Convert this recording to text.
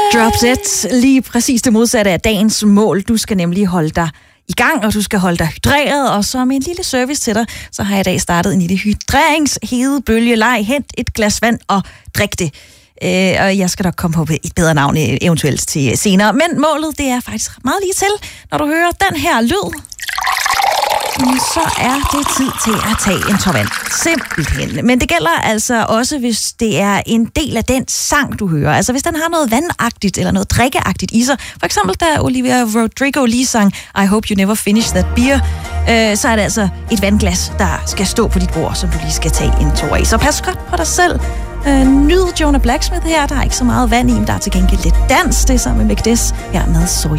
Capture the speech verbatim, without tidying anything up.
Drop Dead, lige præcis det modsatte af dagens mål. Du skal nemlig holde dig i gang, og du skal holde dig hydreret, og som en lille service til dig, så har jeg i dag startet en lille hydreringshedebølgeleg. Hent et glas vand og drik det. Øh, og jeg skal nok komme på et bedre navn eventuelt til senere. Men målet, det er faktisk meget lige til. Når du hører den her lyd, så er det tid til at tage en tår vand. Simpelthen. Men det gælder altså også, hvis det er en del af den sang, du hører. Altså hvis den har noget vandagtigt eller noget drikkeagtigt i sig. For eksempel da Olivia Rodrigo lige sang I Hope You Never Finish That Beer, øh, så er det altså et vandglas, der skal stå på dit bord, som du lige skal tage en tår af. Så pas godt på dig selv. Øh, nyd Jonah Blacksmith her. Der er ikke så meget vand i, men der er til gengæld lidt dans. Det er sammen med Mc Diss her med So